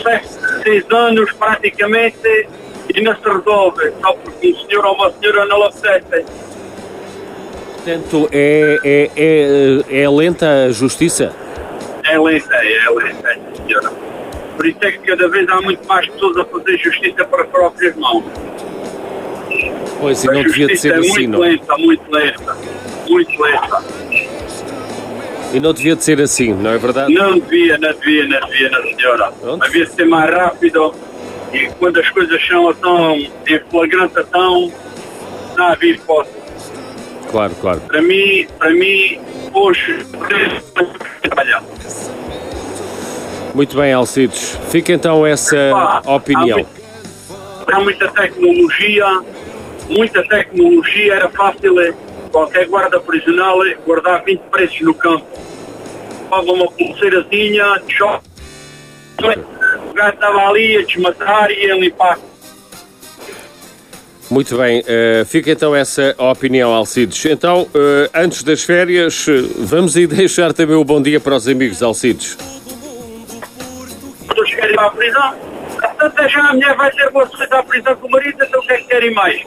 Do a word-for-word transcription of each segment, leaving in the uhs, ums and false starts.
seis anos praticamente e não se resolve, só porque um senhor ou uma senhora não lhe apetece. Portanto, é, é, é, é lenta a justiça? É lenta, é lenta, é, senhora. Por isso é que cada vez há muito mais pessoas a fazer justiça para as próprias mãos. Pois, e não devia de ser é assim, não? Muito lenta, muito lenta, muito lenta. E não devia de ser assim, não é verdade? Não devia, não devia, não devia, não senhora. Pronto. Havia de ser mais rápido e quando as coisas são tão em flagrantação, não havia hipótese. Claro, claro. Para mim, para mim, hoje, trabalhar. Muito bem, Alcides. Fica então essa Pá, opinião. Há, muito, há muita tecnologia, muita tecnologia, era fácil qualquer guarda prisional guardar vinte presos no campo. Paga uma pulseirazinha, choque. O gajo estava ali a desmatar e a limpar. Muito bem, uh, fica então essa opinião, Alcides. Então, uh, antes das férias, uh, vamos aí deixar também o bom dia para os amigos, Alcides. Todos querem ir à prisão. Até já a mulher vai ter boa sorte à prisão com o marido, então o que é que querem mais?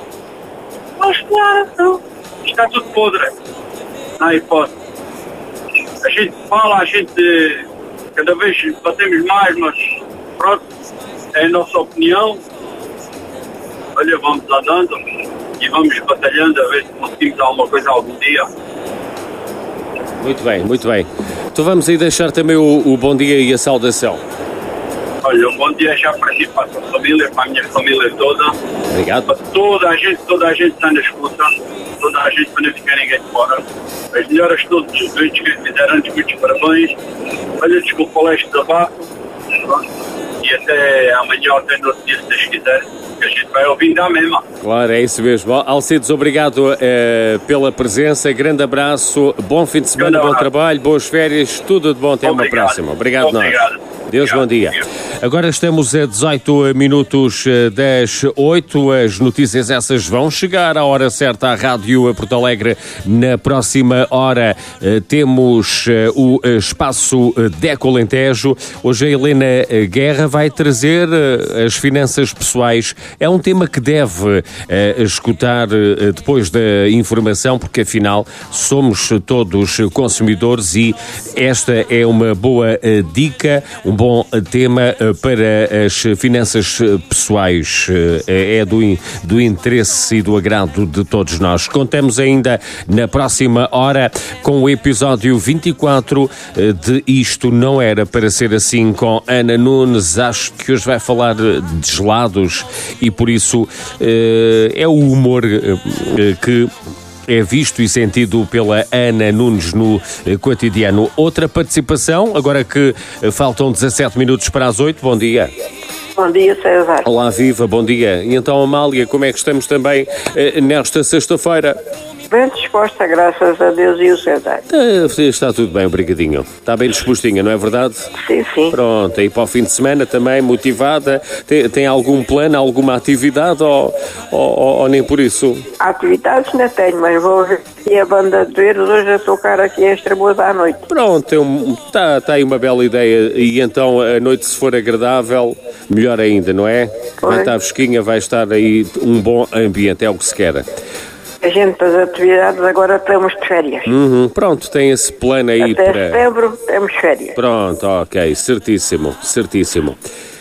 Mas claro, então, está tudo podre. Não há hipótese. A gente fala, a gente cada vez batemos mais, mas pronto, é a nossa opinião. Olha, vamos andando e vamos batalhando a ver se conseguimos alguma coisa algum dia. Muito bem, muito bem. Então vamos aí deixar também o, o bom dia e a saudação. Olha, um bom dia já para ti, para a tua família, para a minha família toda. Obrigado. Para toda a gente, toda a gente está na escuta, toda a gente para não ficar ninguém de fora. As melhoras todos os doentes que fizeram antes, muitos parabéns. Olha, desculpa o leste da barra. E até amanhã ou até no outro dia, se Deus quiser, que a gente vai ouvindo à mesma. Claro, é isso mesmo. Alcides, obrigado eh, pela presença, grande abraço, bom fim de semana, bom trabalho, boas férias, tudo de bom, até uma próxima. Obrigado, Obrigado. nós. Deus, bom dia. Agora estamos a dezoito minutos das oito. As notícias essas vão chegar à hora certa à Rádio Porto Alegre. Na próxima hora temos o espaço Deco Alentejo. Hoje a Helena Guerra vai trazer as finanças pessoais. É um tema que deve escutar depois da informação, porque afinal somos todos consumidores e esta é uma boa dica, um bom tema para as finanças pessoais. É do, do interesse e do agrado de todos nós. Contamos ainda na próxima hora com o episódio vinte e quatro de Isto Não Era Para Ser Assim com Ana Nunes. Acho que hoje vai falar de gelados e por isso é o humor que é visto e sentido pela Ana Nunes no cotidiano. Outra participação, agora que faltam dezassete minutos para as oito. Bom dia. Bom dia, César. Olá, viva, bom dia. E então, Amália, como é que estamos também eh, nesta sexta-feira? Bem disposta, graças a Deus e o César. Está, está tudo bem, obrigadinho. Está bem dispostinha, não é verdade? Sim, sim. Pronto, e para o fim de semana também, motivada. Tem, tem algum plano, alguma atividade ou, ou, ou nem por isso? Atividades não tenho, mas vou ver aqui a banda de verdes hoje a tocar aqui em Estremoz à noite. Pronto, um, está, está aí uma bela ideia. E então a noite, se for agradável, melhor ainda, não é? Vai estar fresquinha, vai estar aí um bom ambiente, é o que se quer. A gente faz atividades, agora estamos de férias. Uhum, pronto, tem esse plano aí Até para... setembro temos férias. Pronto, ok, certíssimo, certíssimo.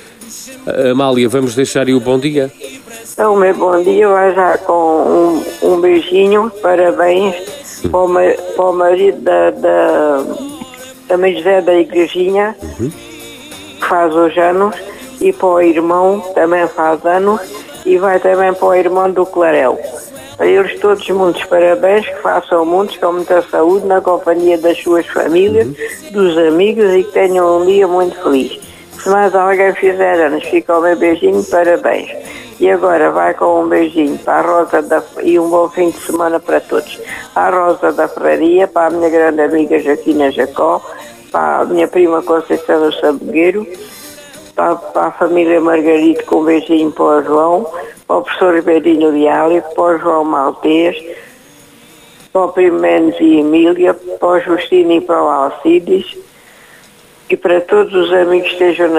Amália, vamos deixar aí o bom dia? Então, o meu bom dia vai já com um, um beijinho, parabéns uhum. para, o, para o marido da, da, da mãe José da Igrejinha, uhum. que faz hoje anos, e para o irmão, também faz anos, e vai também para o irmão do Clarel. A eles todos muitos parabéns, que façam muitos com muita saúde na companhia das suas famílias, uhum. dos amigos e que tenham um dia muito feliz. Se mais alguém fizer anos, fica o meu beijinho, parabéns. E agora vai com um beijinho para a Rosa da, e um bom fim de semana para todos. À Rosa da Ferraria, para a minha grande amiga Joaquina Jacó, para a minha prima Conceição do Sabogueiro, para, para a família Margarito com um beijinho para o João, para o professor Ribeirinho Leal, para o João Maltês, para o Primo Menes e Emília, para o Justino e para o Alcides, e para todos os amigos que estejam na